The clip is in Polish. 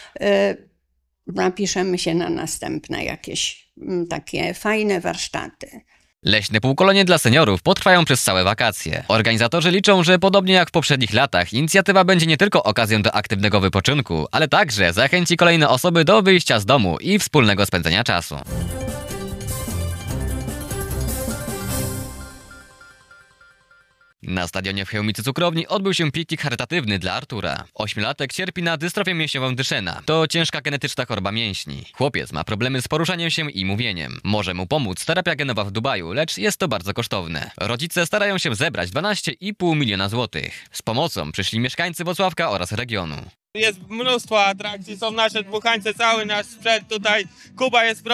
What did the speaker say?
napiszemy się na następne jakieś takie fajne warsztaty. Leśne półkolonie dla seniorów potrwają przez całe wakacje. Organizatorzy liczą, że podobnie jak w poprzednich latach, inicjatywa będzie nie tylko okazją do aktywnego wypoczynku, ale także zachęci kolejne osoby do wyjścia z domu i wspólnego spędzenia czasu. Na stadionie w Chełmicy Cukrowni odbył się piknik charytatywny dla Artura. 8-latek cierpi na dystrofię mięśniową Duchenne. To ciężka genetyczna choroba mięśni. Chłopiec ma problemy z poruszaniem się i mówieniem. Może mu pomóc terapia genowa w Dubaju, lecz jest to bardzo kosztowne. Rodzice starają się zebrać 12,5 miliona złotych. Z pomocą przyszli mieszkańcy Włocławka oraz regionu. Jest mnóstwo atrakcji, są nasze dmuchańce, cały nasz sprzęt tutaj. Kuba jest